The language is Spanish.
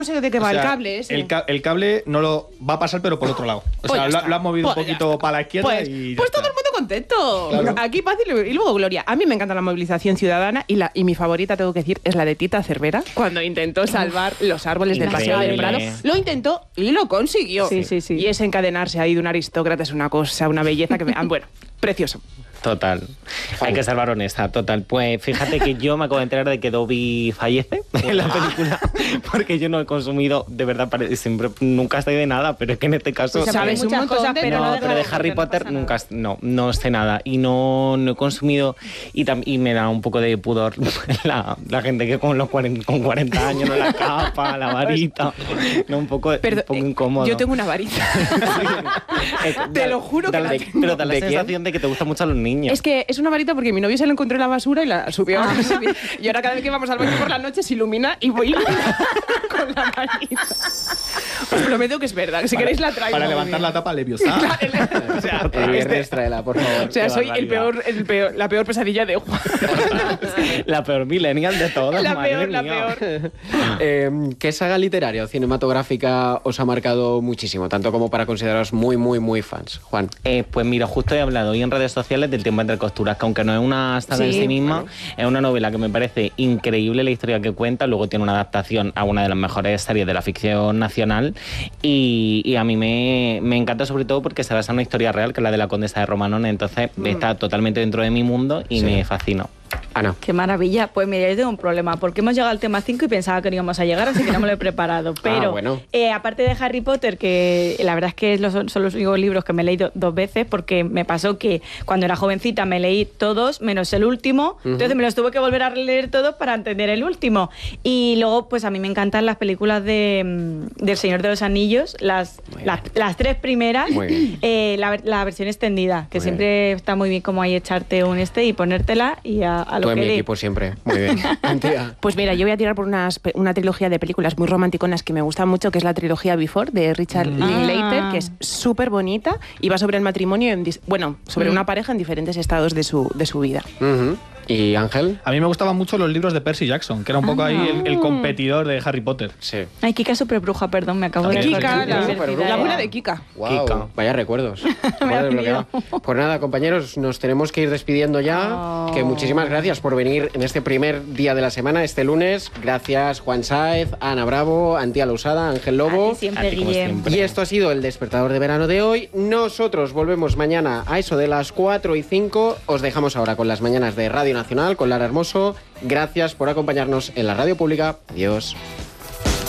sé de qué va el cable ese. El cable no lo va a pasar, pero por otro lado. O sea, lo han movido un poquito para la izquierda y pues todo el mundo contento. Claro. Aquí paz y luego gloria. A mí me encanta la movilización ciudadana y mi favorita, tengo que decir, es la de Tita Cervera, cuando intentó salvar los árboles del Paseo del Prado. Lo intentó y lo consiguió. Sí. Y ese encadenarse ahí de un aristócrata es una cosa, una belleza que bueno, precioso. Total. Hay que ser varonesa, total. Pues fíjate que yo me acabo de enterar de que Dobby fallece en la película, porque yo no he consumido, de verdad, siempre, nunca estoy de nada, pero es que en este caso... Sabes muchas cosas, pero no de Harry Potter nunca, no sé nada. Y no he consumido, y me da un poco de pudor la gente que con 40 años, ¿no? La capa, la varita, no, un poco incómodo. Yo tengo una varita. Te lo juro que pero da la sensación de que te gustan mucho a los niños. Es que es una varita porque mi novio se la encontró en la basura y la subió. Y ahora cada vez que vamos al baño por la noche se ilumina y voy con la varita. Os prometo que es verdad. Si queréis la traigo. Para levantar la tapa Leviosa. O sea, el viernes tráela, por favor. O sea, soy la peor pesadilla de Juan. La peor millennial de todas. La peor. ¿Qué saga literaria o cinematográfica os ha marcado muchísimo? Tanto como para consideraros muy, muy, muy fans. Juan. Pues mira, justo he hablado hoy en redes sociales del Tiempo entre costuras, que aunque no es una saga en sí misma, es una novela que me parece increíble la historia que cuenta. Luego tiene una adaptación a una de las mejores series de la ficción nacional y a mí me encanta, sobre todo porque se basa en una historia real, que es la de la Condesa de Romanone. Entonces está totalmente dentro de mi mundo y me fascinó. Ana. Qué maravilla. Pues mira, yo tengo un problema, porque hemos llegado al tema 5 y pensaba que no íbamos a llegar, así que no me lo he preparado. Pero aparte de Harry Potter, que la verdad es que son los únicos libros que me he leído 2 veces, porque me pasó que cuando era jovencita me leí todos, menos el último, entonces me los tuve que volver a leer todos para entender el último. Y luego, pues a mí me encantan las películas del Señor de los Anillos, las 3 primeras, la versión extendida, que siempre está muy bien como ahí echarte y ponértela y a lo Tú en que mi equipo siempre. Muy bien. Pues mira, yo voy a tirar por una trilogía de películas muy romanticonas que me gustan mucho, que es la trilogía Before, de Richard Linklater, que es súper bonita y va sobre el matrimonio, sobre una pareja en diferentes estados de su vida. ¿Y Ángel? A mí me gustaban mucho los libros de Percy Jackson, que era un poco ahí el competidor de Harry Potter. Sí. Ay, Kika Superbruja, perdón, me acabo de Kika, la abuela de Kika. Wow, Kika. Vaya recuerdos. Pues nada, compañeros, nos tenemos que ir despidiendo ya. Que muchísimas gracias por venir en este primer día de la semana, este lunes. Gracias, Juan Sáez, Ana Bravo, Antía Lousada, Ángel Lobo. A ti siempre, Guillem. Y esto ha sido el despertador de verano de hoy. Nosotros volvemos mañana a eso de las 4:05. Os dejamos ahora con las mañanas de Radio Nacional, con Lara Hermoso. Gracias por acompañarnos en la radio pública. Adiós.